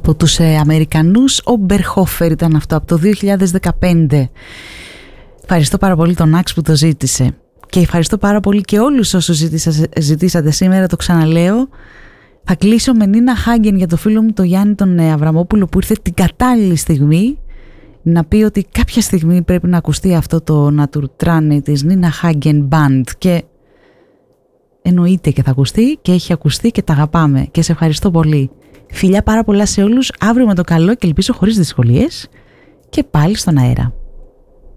Από τους Αμερικανούς, ο Μπερχόφερ ήταν αυτό, από το 2015. Ευχαριστώ πάρα πολύ τον Άξ που το ζήτησε. Και ευχαριστώ πάρα πολύ και όλους όσους ζητήσατε σήμερα, το ξαναλέω. Θα κλείσω με Νίνα Χάγκεν για το φίλο μου τον Γιάννη τον Αβραμόπουλο, που ήρθε την κατάλληλη στιγμή να πει ότι κάποια στιγμή πρέπει να ακουστεί αυτό το Naturtrane της Νίνα Χάγκεν Band, και εννοείται και θα ακουστεί και έχει ακουστεί και τα αγαπάμε και σε ευχαριστώ πολύ. Φιλιά πάρα πολλά σε όλους, αύριο με το καλό και ελπίζω χωρίς δυσκολίες και πάλι στον αέρα.